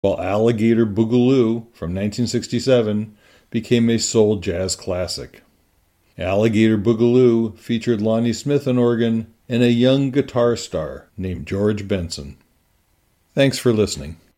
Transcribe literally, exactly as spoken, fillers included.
while Alligator Boogaloo from nineteen sixty-seven became a soul jazz classic. Alligator Boogaloo featured Lonnie Smith on organ and a young guitar star named George Benson. Thanks for listening.